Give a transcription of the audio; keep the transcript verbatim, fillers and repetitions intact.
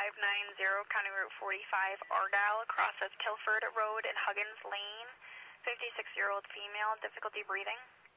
five nine zero, County Route forty-five, Argyle, crosses Tilford Road and Huggins Lane. fifty-six-year-old female, difficulty breathing.